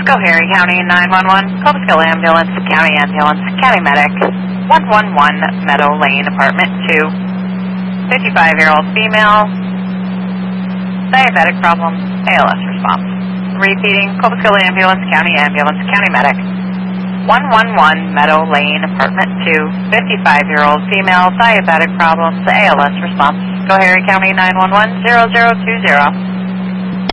Schoharie County 911, Cobleskill Ambulance, County Medic, 111 Meadow Lane, Apartment 2, 55-year-old female, diabetic problem, ALS response. Repeating, Cobleskill Ambulance, County Medic, 111 Meadow Lane, Apartment 2, 55-year-old female, diabetic problems, ALS response. Schoharie County 911, 0020.